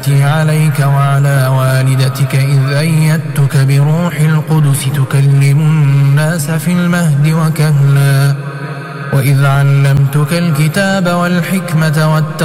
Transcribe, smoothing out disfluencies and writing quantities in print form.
نعمتي عليك وعلى والدتك إذ أيدتك بروح القدس تكلم الناس في المهد وكهلا وإذ علمتك الكتاب والحكمة